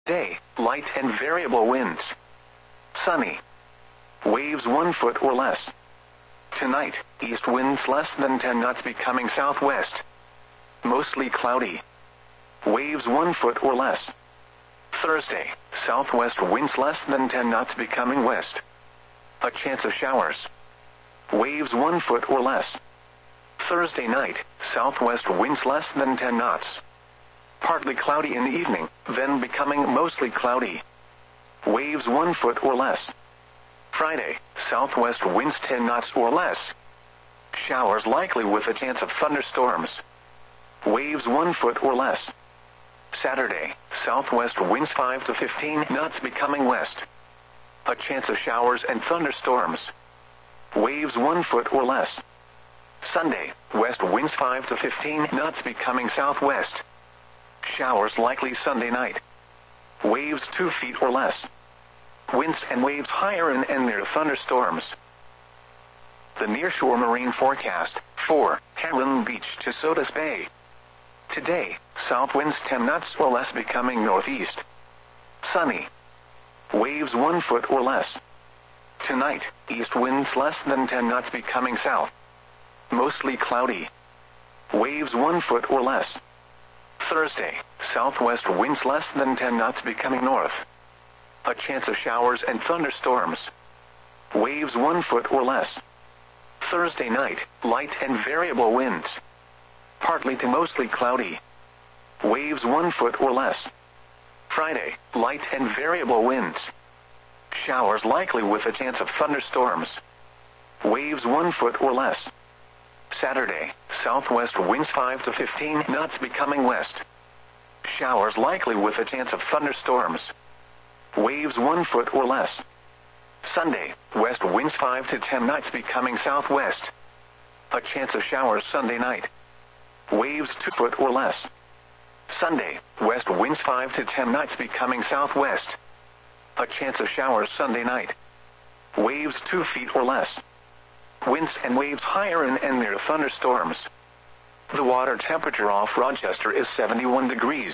Day, light and variable winds. Sunny. Waves 1 foot or less. Tonight, east winds less than 10 knots becoming southwest. Mostly cloudy. Waves 1 foot or less. Thursday, southwest winds less than 10 knots becoming west. A chance of showers. Waves 1 foot or less. Thursday night, southwest winds less than 10 knots. Partly cloudy in the evening, then becoming mostly cloudy. Waves 1 foot or less. Friday, southwest winds 10 knots or less. Showers likely with a chance of thunderstorms. Waves 1 foot or less. Saturday, southwest winds 5 to 15 knots becoming west. A chance of showers and thunderstorms. Waves 1 foot or less. Sunday, west winds 5 to 15 knots becoming southwest. Showers likely Sunday night. Waves 2 feet or less. Winds and waves higher and near thunderstorms. The nearshore marine forecast, 4, Catlin Beach to Sodus Bay. Today, south winds 10 knots or less becoming northeast. Sunny. Waves 1 foot or less. Tonight, east winds less than 10 knots becoming south. Mostly cloudy. Waves 1 foot or less. Thursday, southwest winds less than 10 knots becoming north. A chance of showers and thunderstorms. Waves 1 foot or less. Thursday night, light and variable winds. Partly to mostly cloudy. Waves 1 foot or less. Friday, light and variable winds. Showers likely with a chance of thunderstorms. Waves 1 foot or less. Saturday, southwest winds 5 to 15 knots becoming west. Showers likely with a chance of thunderstorms. Waves 1 foot or less. Sunday, west winds 5 to 10 knots becoming southwest. A chance of showers Sunday night. Waves 2 foot or less. Sunday, west winds 5 to 10 knots becoming southwest. A chance of showers Sunday night. Waves 2 feet or less. Winds and waves higher and near thunderstorms. The water temperature off Rochester is 71 degrees.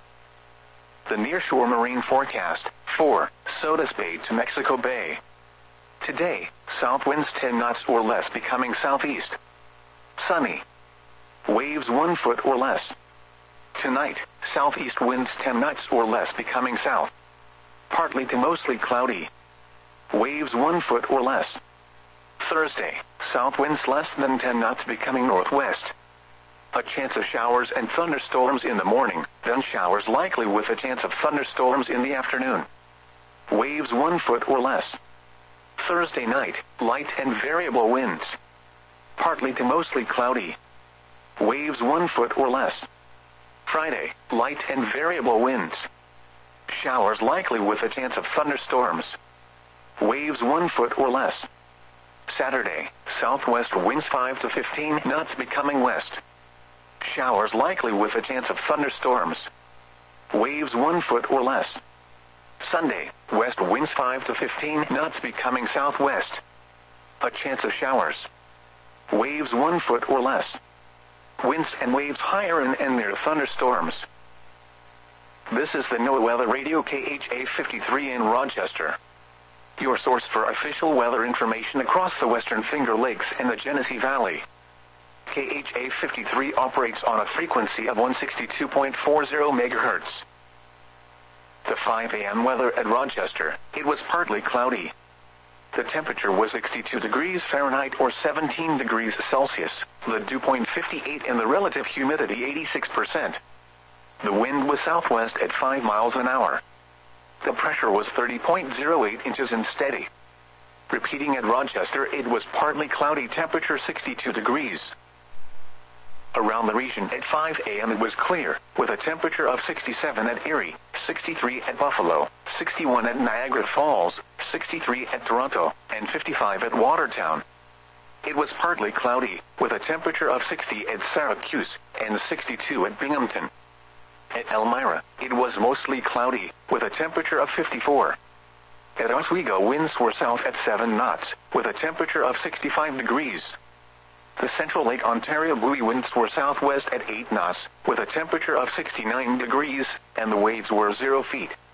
The nearshore marine forecast, 4, Sodus Bay to Mexico Bay. Today, south winds 10 knots or less becoming southeast. Sunny. Waves 1 foot or less. Tonight, southeast winds 10 knots or less becoming south. Partly to mostly cloudy. Waves 1 foot or less. Thursday, south winds less than 10 knots becoming northwest. A chance of showers and thunderstorms in the morning, then showers likely with a chance of thunderstorms in the afternoon. Waves 1 foot or less. Thursday night, light and variable winds. Partly to mostly cloudy. Waves 1 foot or less. Friday, light and variable winds. Showers likely with a chance of thunderstorms. Waves 1 foot or less. Saturday, southwest winds 5 to 15 knots becoming west. Showers likely with a chance of thunderstorms. Waves 1 foot or less. Sunday, west winds 5 to 15 knots becoming southwest. A chance of showers. Waves 1 foot or less. Winds and waves higher and near thunderstorms. This is the NOAA Weather Radio KHA 53 in Rochester. Your source for official weather information across the Western Finger Lakes and the Genesee Valley. KHA 53 operates on a frequency of 162.40 MHz. The 5 a.m. weather at Rochester, it was partly cloudy. The temperature was 62 degrees Fahrenheit or 17 degrees Celsius, the dew point 58 and the relative humidity 86%. The wind was southwest at 5 miles an hour. The pressure was 30.08 inches and steady. Repeating at Rochester, it was partly cloudy, temperature 62 degrees. Around the region at 5 a.m. it was clear, with a temperature of 67 at Erie, 63 at Buffalo, 61 at Niagara Falls, 63 at Toronto, and 55 at Watertown. It was partly cloudy, with a temperature of 60 at Syracuse, and 62 at Binghamton. At Elmira, it was mostly cloudy, with a temperature of 54. At Oswego, winds were south at 7 knots, with a temperature of 65 degrees. The Central Lake Ontario buoy winds were southwest at 8 knots, with a temperature of 69 degrees, and the waves were 0 feet.